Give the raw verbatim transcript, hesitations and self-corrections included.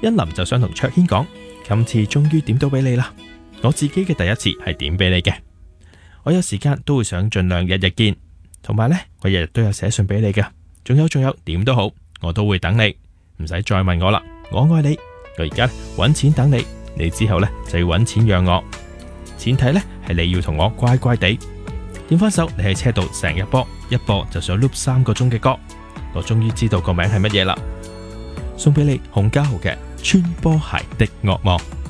欣琳就想同卓軒講，今次終於點到俾你啦。我自己嘅第一次係點俾你嘅，我有時間都會想盡量日日見，同埋呢，我日日都有寫信俾你嘅。仲有仲有，點都好，我都會等你，唔使再問我啦。我愛你，我而家搵錢等你，你之後呢，就要搵錢養我。前提呢，係你要同我乖乖地。點翻首，你喺車度成日播，一播就想 loop 三個鐘嘅歌。我終於知道個名係乜嘢啦，送俾你洪嘉豪嘅《穿波鞋的惡魔》。